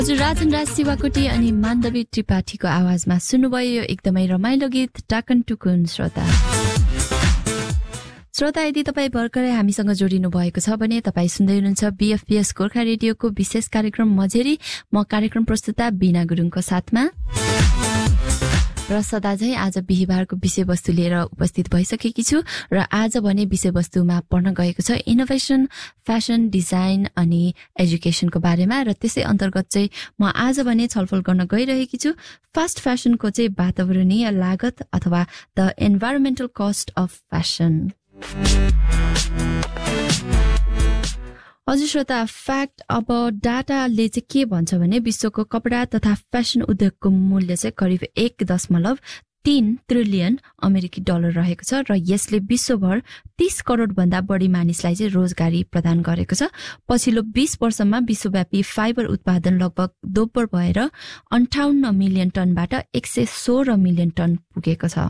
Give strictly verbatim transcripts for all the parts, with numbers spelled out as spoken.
हजुर राजन राज शिवाकोटी अनि मान्दवी त्रिपाठीको आवाजमा सुन्नुभयो यो एकदमै रमाइलो गीत टाकन टुकुन श्रोता श्रोता यदि तपाईँ भर्खरै हामीसँग जोडिनु भएको छ भने तपाईँ सुन्दै हुनुहुन्छ बीएफपीएस गोर्खा रेडियोको विशेष कार्यक्रम मझेरी म कार्यक्रम प्रस्तुता बिना गुरुङको साथमा र सदा झै आज बिहीबारको विषयवस्तु लिएर उपस्थित भइसकेकी छु र आज भने विषयवस्तुमा पढ्न गएको छ इनोभेसन फ्यासन डिजाइन अनि एजुकेसनको बारेमा र त्यसै अन्तर्गत चाहिँ म आज भने छलफल गर्न गइरहेकी छु फास्ट फ्यासनको चाहिँ वातावरणीय लागत अथवा the environmental cost of fashion हजुर श्रोता फ्याक्ट अब डाटाले चाहिँ के भन्छ भने विश्वको कपडा तथा फ्यासन उद्योगको मूल्य चाहिँ करिब एक दशमलव तीन ट्रिलियन अमेरिकी डलर रहेको छ र यसले विश्वभर तीस करोड भन्दा बढी मानिसलाई चाहिँ रोजगारी प्रदान गरेको छ पछिल्लो बीस वर्षमा विश्वव्यापी फाइबर उत्पादन लगभग दोब्बर भएर अन्ठाउन्न मिलियन टनबाट एक सय सोह्र मिलियन टन पुगेको छ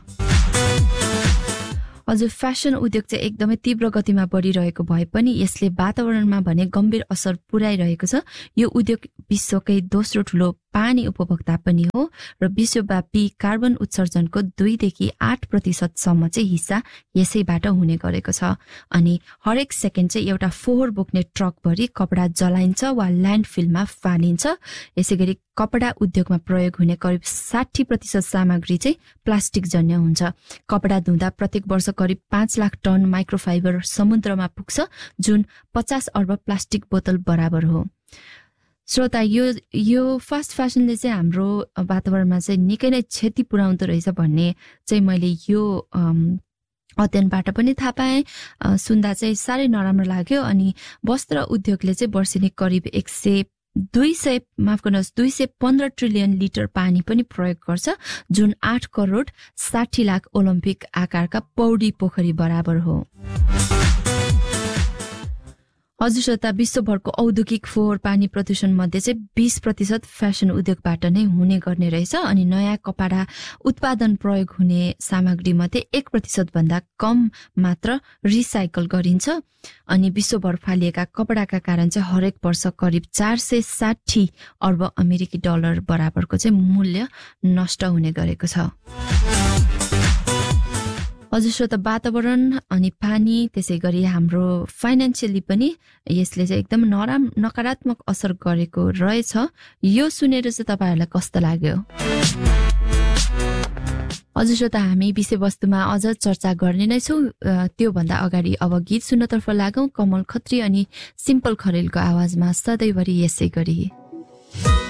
हजुर फ्यासन उद्योग चाहिँ एकदमै तीव्र गतिमा बढिरहेको भए पनि यसले वातावरणमा भने गम्भीर असर पुर्याइरहेको छ यो उद्योग विश्वकै दोस्रो ठूलो पानी उपभोक्ता पनि हो र विश्वव्यापी कार्बन उत्सर्जनको दुईदेखि आठ प्रतिशतसम्म चाहिँ हिस्सा यसैबाट हुने गरेको छ अनि हरेक सेकेन्ड चाहिँ एउटा फोहोर बोक्ने ट्रकभरि कपडा जलाइन्छ वा ल्यान्डफिलमा फालिन्छ यसैगरी कपडा उद्योगमा प्रयोग हुने करिब साठी प्रतिशत सामग्री चाहिँ प्लास्टिक जन्य हुन्छ कपडा धुँदा प्रत्येक वर्ष करिब पाँच लाख टन माइक्रोफाइबर समुद्रमा पुग्छ जुन पचास अर्ब प्लास्टिक बोतल बराबर हो श्रोता यो यो फास्ट फ्यासनले चाहिँ हाम्रो वातावरणमा चाहिँ निकै नै क्षति पुर्याउँदो रहेछ भन्ने चाहिँ मैले यो अध्ययनबाट पनि थाहा पाएँ सुन्दा चाहिँ साह्रै नराम्रो लाग्यो अनि वस्त्र उद्योगले चाहिँ वर्षेनी करिब एक सय दुई सय माफ गर्नुहोस् दुई सय पन्ध्र ट्रिलियन लिटर पानी पनि प्रयोग गर्छ जुन आठ करोड साठी लाख ओलम्पिक आकारका पौडी पोखरी बराबर हो हजुर श्रोता विश्वभरको औद्योगिक फोहोर पानी प्रदूषण मध्ये चाहिँ बीस प्रतिशत फ्यासन उद्योगबाट नै हुने गर्ने रहेछ अनि नयाँ कपडा उत्पादन प्रयोग हुने सामग्री मध्ये एक प्रतिशत भन्दा कम मात्र रिसाइकल गरिन्छ अनि विश्वभर फालिएका कपडाका कारण चाहिँ हरेक वर्ष करिब चार सय साठी अर्ब अमेरिकी डलर बराबरको चाहिँ मूल्य नष्ट हुने गरेको छ हजुर श्रोता वातावरण अनि पानी त्यसै गरी हाम्रो फाइनेन्सियली पनि यसले चाहिँ एकदम नराम नकारात्मक असर गरेको रहेछ यो सुनेर चाहिँ तपाईहरुलाई कस्तो लाग्यो हजुर श्रोता हामी विषयवस्तुमा अझ चर्चा गर्ने नै छौं त्यो भन्दा अगाडि अब गीत सुन्नतर्फ लागौं कमल खत्री अनि सिम्पल खरेलको आवाजमा सधैँभरि यसै गरी